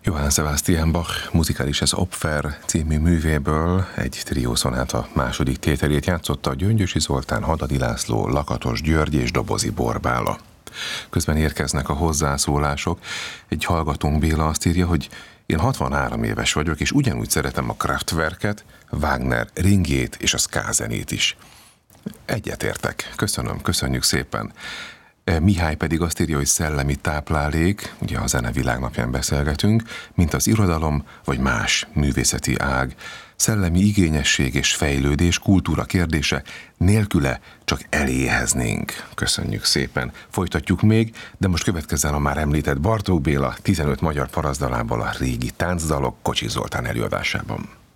Johann Sebastian Bach Musikálises Opfer című művéből egy triószonáta második tételét játszotta Gyöngyösi Zoltán, Hadadi László, Lakatos György és Dobozi Borbála. Közben érkeznek a hozzászólások. Egy hallgatónk, Béla, azt írja, hogy én 63 éves vagyok, és ugyanúgy szeretem a Kraftwerket, Wagner ringjét és a ska zenét is. Egyetértek. Köszönjük szépen. Mihály pedig azt írja, hogy szellemi táplálék, ugye a Zene Világnapján beszélgetünk, mint az irodalom vagy más művészeti ág. Szellemi igényesség és fejlődés, kultúra kérdése, nélküle csak eléheznénk. Köszönjük szépen. Folytatjuk még, de most következzen a már említett Bartók Béla 15 magyar parasztdalából a régi táncdalok Kocsis Zoltán előadásában.